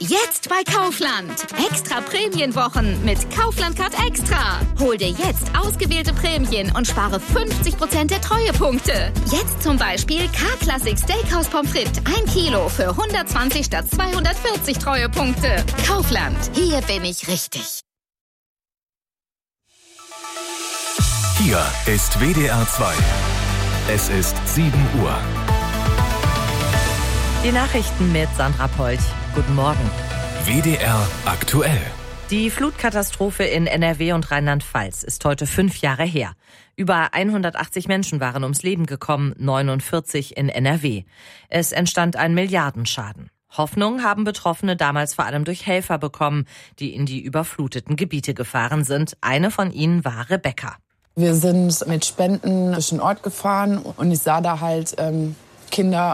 Jetzt bei Kaufland. Extra Prämienwochen mit Kaufland Card Extra. Hol dir jetzt ausgewählte Prämien und spare 50% der Treuepunkte. Jetzt zum Beispiel K-Classic Steakhouse Pommes frites 1 Kilo für 120 statt 240 Treuepunkte. Kaufland, hier bin ich richtig. Hier ist WDR 2. Es ist 7 Uhr. Die Nachrichten mit Sandra Polt. Guten Morgen. WDR aktuell. Die Flutkatastrophe in NRW und Rheinland-Pfalz ist heute 5 Jahre her. Über 180 Menschen waren ums Leben gekommen, 49 in NRW. Es entstand ein Milliardenschaden. Hoffnung haben Betroffene damals vor allem durch Helfer bekommen, die in die überfluteten Gebiete gefahren sind. Eine von ihnen war Rebecca. Wir sind mit Spenden durch den Ort gefahren und ich sah da halt Kinder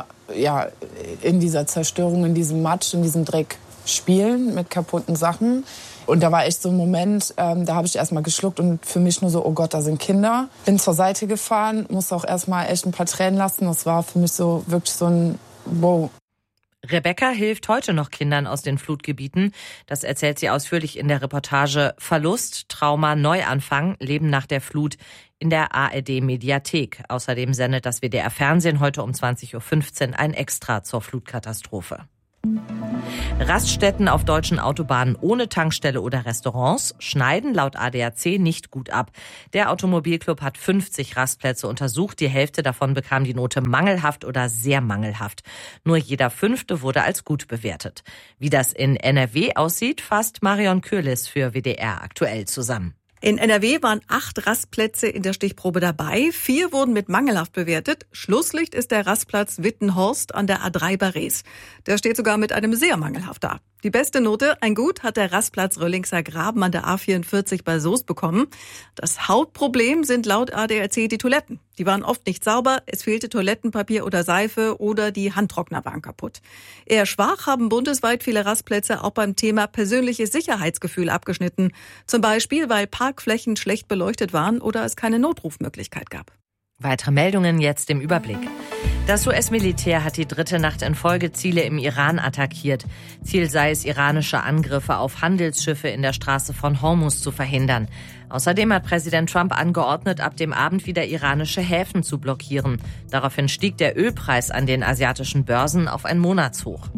in dieser Zerstörung, in diesem Matsch, in diesem Dreck spielen mit kaputten Sachen. Und da war echt so ein Moment, da habe ich erstmal geschluckt und für mich nur so, oh Gott, da sind Kinder. Bin zur Seite gefahren, musste auch erstmal echt ein paar Tränen lassen. Das war für mich so wirklich so ein Wow. Rebecca hilft heute noch Kindern aus den Flutgebieten. Das erzählt sie ausführlich in der Reportage Verlust, Trauma, Neuanfang, Leben nach der Flut in der ARD-Mediathek. Außerdem sendet das WDR-Fernsehen heute um 20.15 Uhr ein Extra zur Flutkatastrophe. Raststätten auf deutschen Autobahnen ohne Tankstelle oder Restaurants schneiden laut ADAC nicht gut ab. Der Automobilclub hat 50 Rastplätze untersucht. Die Hälfte davon bekam die Note mangelhaft oder sehr mangelhaft. Nur jeder 5. wurde als gut bewertet. Wie das in NRW aussieht, fasst Marion Kürlis für WDR aktuell zusammen. In NRW waren 8 Rastplätze in der Stichprobe dabei. 4 wurden mit mangelhaft bewertet. Schlusslicht ist der Rastplatz Wittenhorst an der A3 bei Rees. Der steht sogar mit einem sehr mangelhaft da. Die beste Note, ein Gut, hat der Rastplatz Röllingser Graben an der A44 bei Soest bekommen. Das Hauptproblem sind laut ADAC die Toiletten. Die waren oft nicht sauber, es fehlte Toilettenpapier oder Seife oder die Handtrockner waren kaputt. Eher schwach haben bundesweit viele Rastplätze auch beim Thema persönliches Sicherheitsgefühl abgeschnitten. Zum Beispiel, weil Parkflächen schlecht beleuchtet waren oder es keine Notrufmöglichkeit gab. Weitere Meldungen jetzt im Überblick. Das US-Militär hat die 3. Nacht in Folge Ziele im Iran attackiert. Ziel sei es, iranische Angriffe auf Handelsschiffe in der Straße von Hormuz zu verhindern. Außerdem hat Präsident Trump angeordnet, ab dem Abend wieder iranische Häfen zu blockieren. Daraufhin stieg der Ölpreis an den asiatischen Börsen auf ein Monatshoch.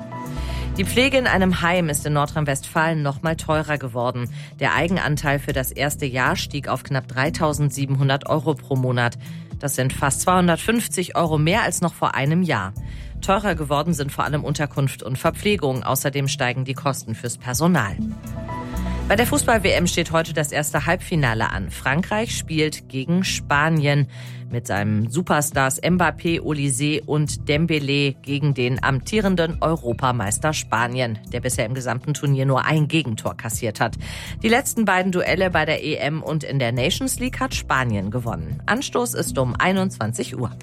Die Pflege in einem Heim ist in Nordrhein-Westfalen noch mal teurer geworden. Der Eigenanteil für das erste Jahr stieg auf knapp 3.700 € pro Monat. Das sind fast 250 € mehr als noch vor einem Jahr. Teurer geworden sind vor allem Unterkunft und Verpflegung. Außerdem steigen die Kosten fürs Personal. Bei der Fußball-WM steht heute das erste Halbfinale an. Frankreich spielt gegen Spanien mit seinen Superstars Mbappé, Olise und Dembélé gegen den amtierenden Europameister Spanien, der bisher im gesamten Turnier nur ein Gegentor kassiert hat. Die letzten beiden Duelle bei der EM und in der Nations League hat Spanien gewonnen. Anstoß ist um 21 Uhr.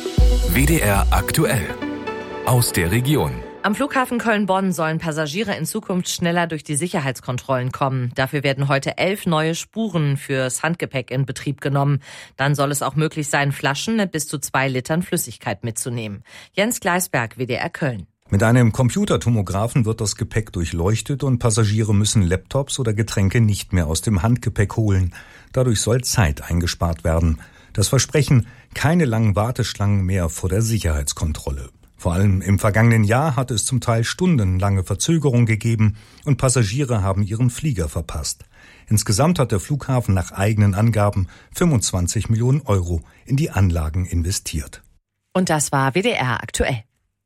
WDR aktuell. Aus der Region. Am Flughafen Köln-Bonn sollen Passagiere in Zukunft schneller durch die Sicherheitskontrollen kommen. Dafür werden heute 11 neue Spuren fürs Handgepäck in Betrieb genommen. Dann soll es auch möglich sein, Flaschen mit bis zu 2 Litern Flüssigkeit mitzunehmen. Jens Gleisberg, WDR Köln. Mit einem Computertomographen wird das Gepäck durchleuchtet und Passagiere müssen Laptops oder Getränke nicht mehr aus dem Handgepäck holen. Dadurch soll Zeit eingespart werden. Das Versprechen, keine langen Warteschlangen mehr vor der Sicherheitskontrolle. Vor allem im vergangenen Jahr hat es zum Teil stundenlange Verzögerung gegeben und Passagiere haben ihren Flieger verpasst. Insgesamt hat der Flughafen nach eigenen Angaben 25 Millionen € in die Anlagen investiert. Und das war WDR aktuell.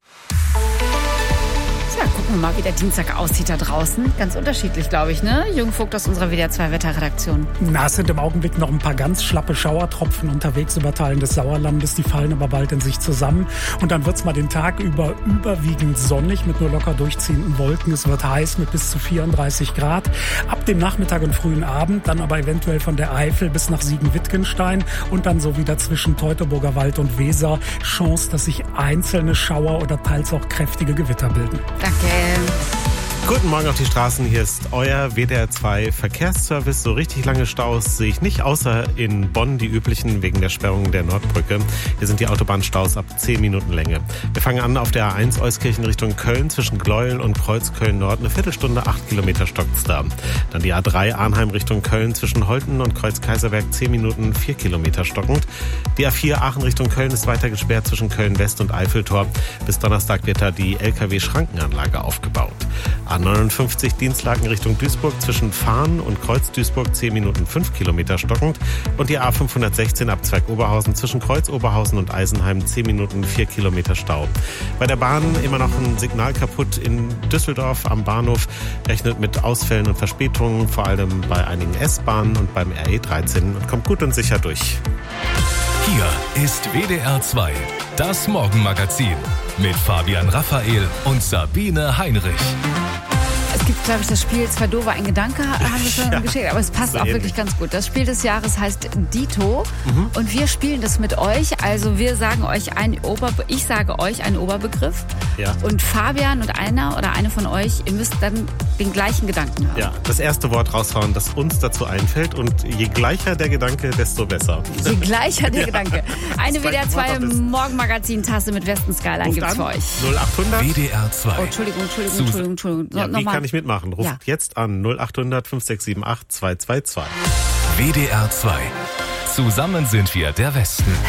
Ja, gucken wir mal, wie der Dienstag aussieht da draußen. Ganz unterschiedlich, glaube ich, ne? Jürgen Vogt aus unserer WDR 2 Wetterredaktion. Na, es sind im Augenblick noch ein paar ganz schlappe Schauertropfen unterwegs über Teilen des Sauerlandes. Die fallen aber bald in sich zusammen. Und dann wird es mal den Tag über überwiegend sonnig mit nur locker durchziehenden Wolken. Es wird heiß mit bis zu 34 Grad. Ab dem Nachmittag und frühen Abend dann aber eventuell von der Eifel bis nach Siegen-Wittgenstein und dann so wieder zwischen Teutoburger Wald und Weser Chance, dass sich einzelne Schauer oder teils auch kräftige Gewitter bilden. Danke. Guten Morgen auf die Straßen, hier ist euer WDR 2 Verkehrsservice. So richtig lange Staus sehe ich nicht, außer in Bonn die üblichen wegen der Sperrung der Nordbrücke. Hier sind die Autobahnstaus ab 10 Minuten Länge. Wir fangen an auf der A1 Euskirchen Richtung Köln zwischen Gleuel und Kreuzköln Nord. Eine Viertelstunde, 8 Kilometer stockt's da. Dann die A3 Arnheim Richtung Köln zwischen Holten und Kreuz-Kaiserberg 10 Minuten, 4 Kilometer stockend. Die A4 Aachen Richtung Köln ist weiter gesperrt zwischen Köln West und Eiffeltor. Bis Donnerstag wird da die LKW-Schrankenanlage aufgebaut. A59 Dienstlaken Richtung Duisburg zwischen Fahn und Kreuz Duisburg 10 Minuten 5 Kilometer stockend und die A516 Abzweig Oberhausen zwischen Kreuz Oberhausen und Eisenheim 10 Minuten 4 Kilometer Stau. Bei der Bahn immer noch ein Signal kaputt in Düsseldorf am Bahnhof, rechnet mit Ausfällen und Verspätungen, vor allem bei einigen S-Bahnen und beim RE13 und kommt gut und sicher durch. Hier ist WDR 2, das Morgenmagazin mit Fabian Raphael und Sabine Heinrich. Es gibt, glaube ich, das Spiel Zwei Doofe, ein Gedanke, haben wir schon geschickt, aber es passt auch wirklich ganz gut. Das Spiel des Jahres heißt Dito und wir spielen das mit euch. Also wir sagen euch ich sage euch einen Oberbegriff und Fabian und einer oder eine von euch, ihr müsst dann den gleichen Gedanken haben. Ja, das erste Wort raushauen, das uns dazu einfällt und je gleicher der Gedanke, desto besser. Je gleicher der Gedanke. Eine WDR 2 Morgenmagazin-Tasse mit Westen Skyline gibt's für euch. 0800 WDR 2. Oh, Entschuldigung. Ja, wie Nochmal. kann ich mitmachen? Ruft jetzt an 0800 5678 222. WDR 2. Zusammen sind wir der Westen.